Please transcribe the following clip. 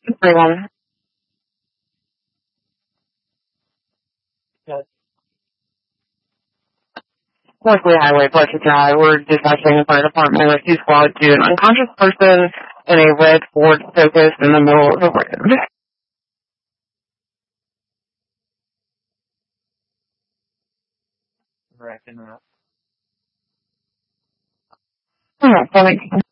Everyone. Berkeley Highway, Pleasant Drive. We're dispatching the fire department rescue squad to an unconscious person in a red Ford Focus in the middle of the road. Wrecking up. Oh, thanks.